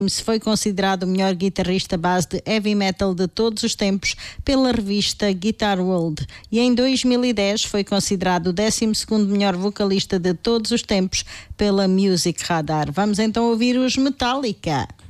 foi considerado o melhor guitarrista base de heavy metal de todos os tempos pela revista Guitar World e em 2010 foi considerado o 12º melhor vocalista de todos os tempos pela Music Radar. Vamos então ouvir os Metallica.